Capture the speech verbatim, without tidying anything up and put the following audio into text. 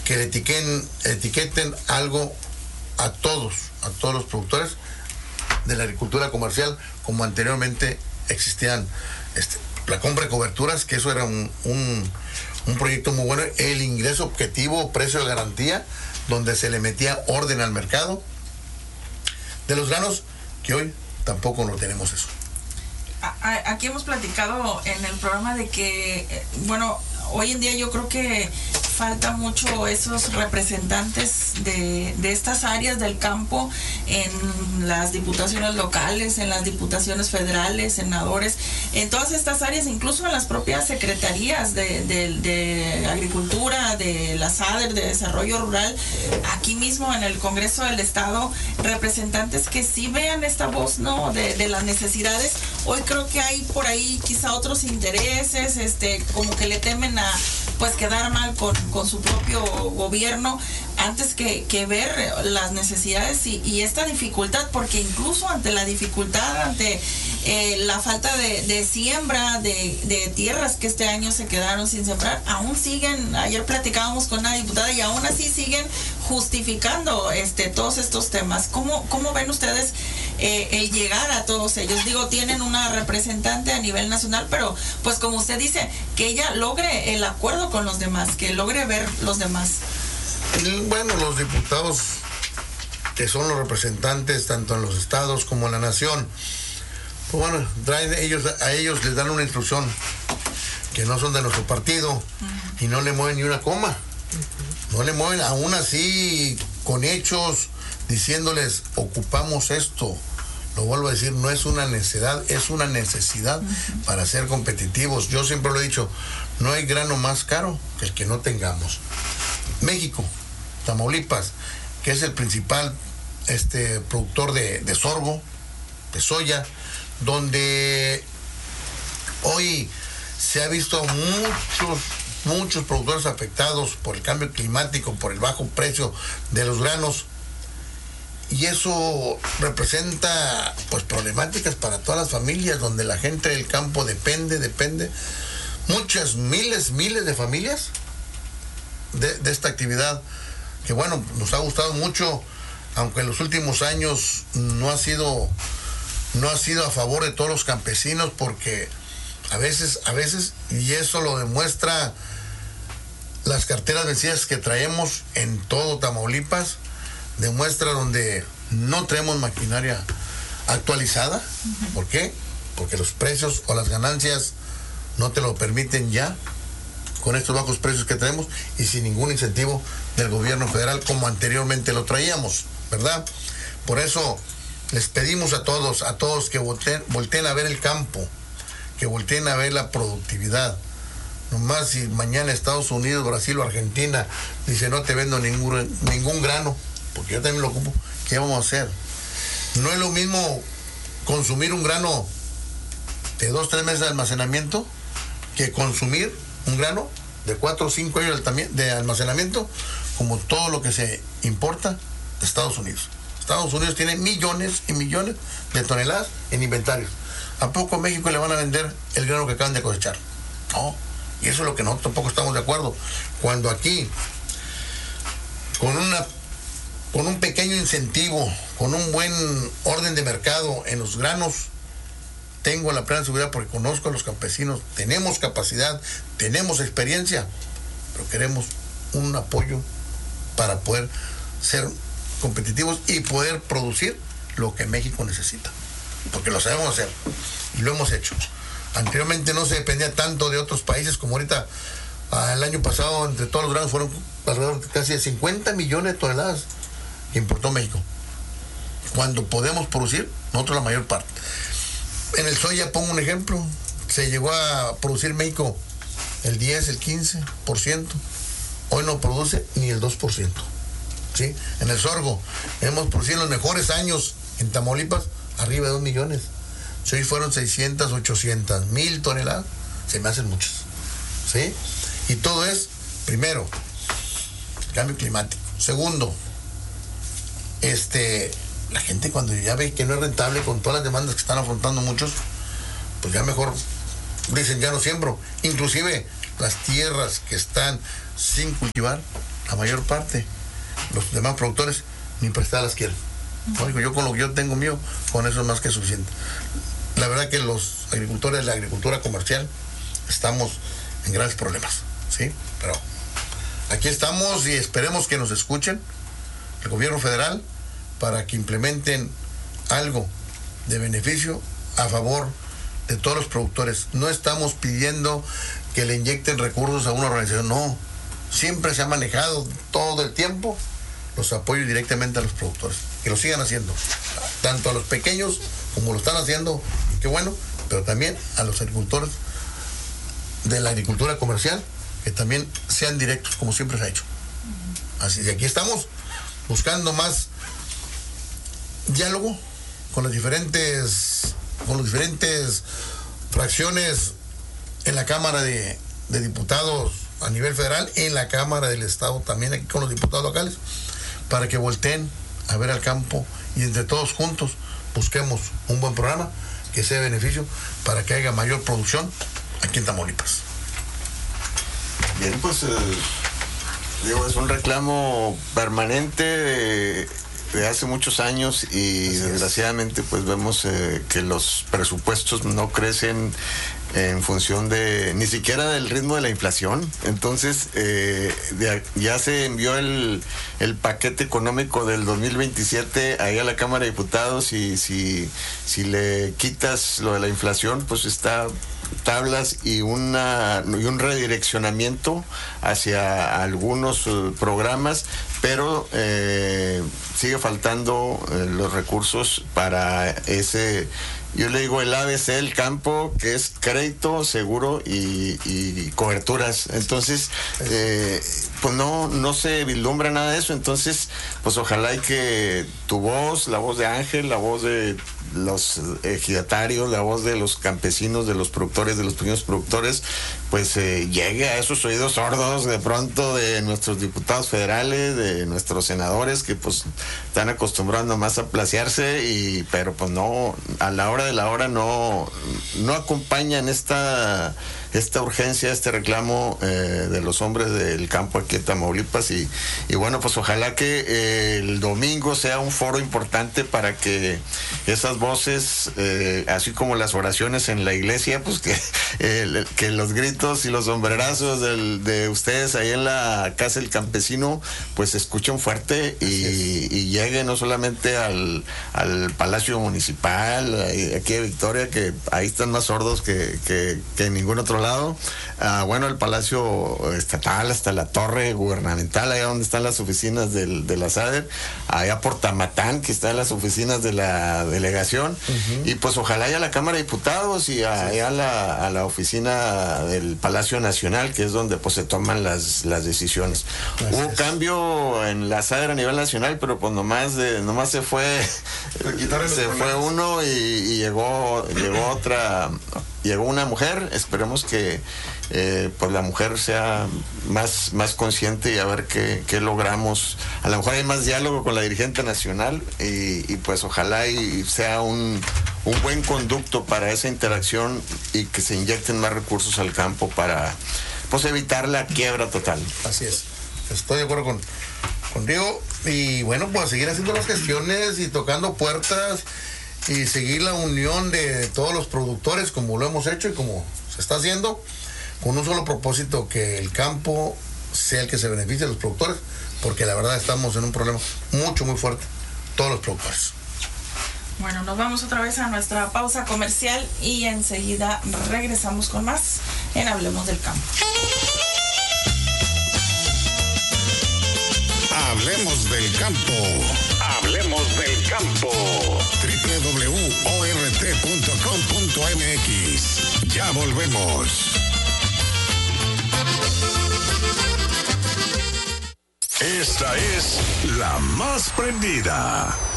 que le etiqueten, etiqueten algo a todos, a todos los productores de la agricultura comercial, como anteriormente existían este, la compra de coberturas, que eso era un, un, un proyecto muy bueno, el ingreso objetivo, precio de garantía, donde se le metía orden al mercado de los granos, que hoy tampoco no tenemos eso. Aquí hemos platicado en el programa de que, bueno, hoy en día yo creo que falta mucho esos representantes de, de estas áreas del campo en las diputaciones locales, en las diputaciones federales, senadores, en todas estas áreas, incluso en las propias secretarías de, de, de agricultura, de la SADER, de desarrollo rural, aquí mismo en el Congreso del Estado, representantes que sí vean esta voz, ¿no?, de, de las necesidades. Hoy creo que hay por ahí quizá otros intereses, este, como que le temen a pues quedar mal con, con su propio gobierno antes que, que ver las necesidades y, y esta dificultad, porque incluso ante la dificultad, ante eh, la falta de, de siembra de, de tierras que este año se quedaron sin sembrar, aún siguen, ayer platicábamos con una diputada y aún así siguen justificando este todos estos temas. ¿Cómo, cómo ven ustedes eh, el llegar a todos ellos? Digo, tienen una representante a nivel nacional, pero pues como usted dice, que ella logre el acuerdo con los demás, que logre ver los demás. Bueno, los diputados que son los representantes tanto en los estados como en la nación, pues bueno, traen ellos, a ellos les dan una instrucción que no son de nuestro partido, uh-huh, y no le mueven ni una coma, uh-huh, no le mueven, aún así con hechos diciéndoles ocupamos esto. Lo vuelvo a decir, no es una necesidad, es una necesidad, uh-huh, para ser competitivos. Yo siempre lo he dicho, no hay grano más caro que el que no tengamos. México, Tamaulipas, que es el principal este, productor de, de sorgo, de soya, donde hoy se ha visto muchos, muchos productores afectados por el cambio climático, por el bajo precio de los granos, y eso representa pues problemáticas para todas las familias, donde la gente del campo depende, depende, muchas miles, miles de familias de, de esta actividad, que bueno, nos ha gustado mucho, aunque en los últimos años no ha sido, no ha sido a favor de todos los campesinos, porque a veces, a veces, y eso lo demuestra las carteras vencidas que traemos en todo Tamaulipas, demuestra donde no tenemos maquinaria actualizada. ¿Por qué? Porque los precios o las ganancias no te lo permiten ya, con estos bajos precios que tenemos y sin ningún incentivo del gobierno federal como anteriormente lo traíamos, ¿verdad? Por eso les pedimos a todos, a todos que volteen, volteen a ver el campo, que volteen a ver la productividad. Nomás si mañana Estados Unidos, Brasil o Argentina dice no te vendo ningún, ningún grano, porque yo también lo ocupo, ¿qué vamos a hacer? No es lo mismo consumir un grano de dos, tres meses de almacenamiento que consumir un grano de cuatro o cinco años de almacenamiento, como todo lo que se importa de Estados Unidos. Estados Unidos tiene millones y millones de toneladas en inventarios. ¿A poco a México le van a vender el grano que acaban de cosechar? No, y eso es lo que nosotros tampoco estamos de acuerdo. Cuando aquí, con una con un pequeño incentivo, con un buen orden de mercado en los granos, tengo la plena seguridad, porque conozco a los campesinos, tenemos capacidad, tenemos experiencia, pero queremos un apoyo para poder ser competitivos y poder producir lo que México necesita, porque lo sabemos hacer y lo hemos hecho. Anteriormente no se dependía tanto de otros países como ahorita. El año pasado entre todos los granos fueron alrededor de casi cincuenta millones de toneladas que importó México, cuando podemos producir nosotros la mayor parte. En el soya, pongo un ejemplo, se llegó a producir México el diez, el quince por ciento, hoy no produce ni el dos por ciento. ¿Sí? En el sorgo hemos producido en los mejores años en Tamaulipas arriba de dos millones. Si hoy fueron seiscientas, ochocientas mil toneladas, se me hacen muchas. ¿Sí? Y todo es, primero, cambio climático. Segundo, este, la gente cuando ya ve que no es rentable con todas las demandas que están afrontando muchos, pues ya mejor dicen ya no siembro. Inclusive las tierras que están sin cultivar, la mayor parte, los demás productores, ni prestadas las quieren. No, digo, yo con lo que yo tengo mío, con eso es más que suficiente. La verdad que los agricultores de la agricultura comercial estamos en grandes problemas, ¿sí? Pero aquí estamos y esperemos que nos escuchen el gobierno federal para que implementen algo de beneficio a favor de todos los productores. No estamos pidiendo que le inyecten recursos a una organización, no. Siempre se ha manejado todo el tiempo los apoyos directamente a los productores. Que lo sigan haciendo, tanto a los pequeños como lo están haciendo, qué bueno, pero también a los agricultores de la agricultura comercial, que también sean directos como siempre se ha hecho. Así que aquí estamos buscando más diálogo con las diferentes con las diferentes fracciones en la Cámara de, de Diputados a nivel federal, en la Cámara del Estado también, aquí con los diputados locales, para que volteen a ver al campo y entre todos juntos busquemos un buen programa que sea de beneficio para que haya mayor producción aquí en Tamaulipas. Bien, pues eh, digo, es un reclamo permanente de, de hace muchos años y así desgraciadamente es. Pues vemos eh, que los presupuestos no crecen en función de ni siquiera del ritmo de la inflación. Entonces eh, de, ya se envió el, el paquete económico del dos mil veintisiete ahí a la Cámara de Diputados y si, si le quitas lo de la inflación, pues está tablas y una y un redireccionamiento hacia algunos uh, programas, pero eh, sigue faltando eh, los recursos para ese, yo le digo el A B C del campo, que es crédito, seguro y, y coberturas. Entonces eh, pues no no se vislumbra nada de eso. Entonces pues ojalá y que tu voz, la voz de Ángel, la voz de los ejidatarios, la voz de los campesinos, de los productores, de los pequeños productores, pues eh, llegue a esos oídos sordos de pronto de nuestros diputados federales, de nuestros senadores, que pues están acostumbrados nomás a placearse, y pero pues no, a la hora de la hora no, no acompañan esta esta urgencia, este reclamo eh, de los hombres del campo aquí en Tamaulipas, y, y bueno, pues ojalá que eh, el domingo sea un foro importante para que esas voces, eh, así como las oraciones en la iglesia, pues que, eh, que los gritos y los sombrerazos del, de ustedes ahí en la Casa del Campesino, pues se escuchen fuerte y, y lleguen no solamente al, al Palacio Municipal, aquí de Victoria, que ahí están más sordos que, que, que en ningún otro lado. Uh, bueno, el Palacio Estatal, hasta la Torre Gubernamental, allá donde están las oficinas del, de la S A D E R, allá por Tamatán, que están las oficinas de la delegación, uh-huh. Y pues ojalá haya la Cámara de Diputados y allá a la, a la oficina del Palacio Nacional, que es donde pues se toman las, las decisiones. Gracias. Hubo cambio en la S A D E R a nivel nacional, pero pues nomás, de, nomás se fue, se fue uno y, y llegó, llegó otra... Llegó una mujer, esperemos que eh, pues la mujer sea más, más consciente y a ver qué, qué logramos. A lo mejor hay más diálogo con la dirigente nacional y, y pues ojalá y sea un, un buen conducto para esa interacción y que se inyecten más recursos al campo para pues evitar la quiebra total. Así es, estoy de acuerdo con, contigo, y bueno, pues seguir haciendo las gestiones y tocando puertas y seguir la unión de todos los productores como lo hemos hecho y como se está haciendo, con un solo propósito: que el campo sea el que se beneficie de los productores, porque la verdad estamos en un problema mucho muy fuerte todos los productores. Bueno, nos vamos otra vez a nuestra pausa comercial y enseguida regresamos con más en Hablemos del Campo. Hablemos del campo. Hablemos del campo. doble u doble u doble u punto o r t punto com punto m x. Ya volvemos. Esta es la más prendida.